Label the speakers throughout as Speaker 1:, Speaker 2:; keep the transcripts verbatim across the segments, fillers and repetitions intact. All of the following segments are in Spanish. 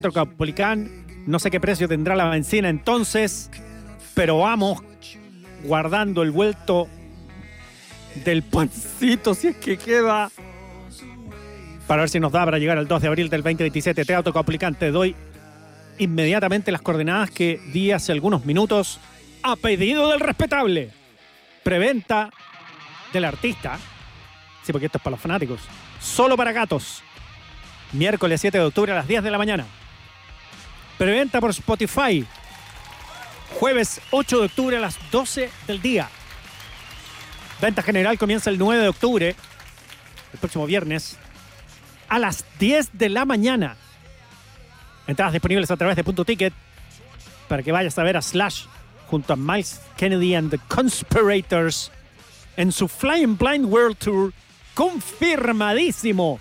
Speaker 1: Caupolicán. No sé qué precio tendrá la bencina entonces, pero vamos guardando el vuelto del pancito, si es que queda, para ver si nos da para llegar al dos de abril del veinte veintisiete. Teatro Caupolicán, te doy inmediatamente las coordenadas que di hace algunos minutos a pedido del respetable. Preventa del artista, sí, porque esto es para los fanáticos, solo para gatos, miércoles siete de octubre a las diez de la mañana. Preventa por Spotify, jueves ocho de octubre a las doce del día. Venta general comienza el nueve de octubre, el próximo viernes, a las diez de la mañana. Entradas disponibles a través de Punto Ticket para que vayas a ver a Slash junto a Myles Kennedy and the Conspirators en su Flying Blind World Tour, confirmadísimo.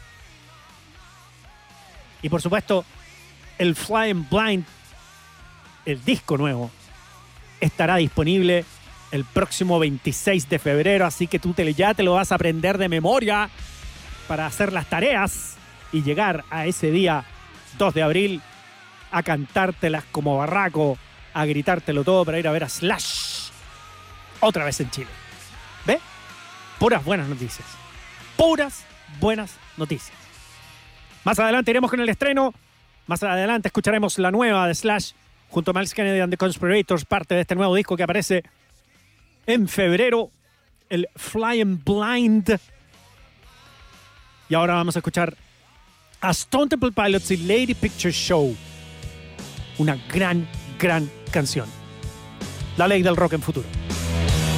Speaker 1: Y por supuesto, el Flying Blind, el disco nuevo, estará disponible el próximo veintiséis de febrero, así que tú te, ya te lo vas a aprender de memoria para hacer las tareas y llegar a ese día dos de abril a cantártelas como barraco, a gritártelo todo para ir a ver a Slash otra vez en Chile. ¿Ve? Puras buenas noticias. Puras buenas noticias. Más adelante iremos con el estreno. Más adelante escucharemos la nueva de Slash junto a Myles Kennedy and the Conspirators, parte de este nuevo disco que aparece en febrero, el Flying Blind. Y ahora vamos a escuchar a Stone Temple Pilots y Lady Picture Show. Una gran, gran canción. La ley del rock en futuro.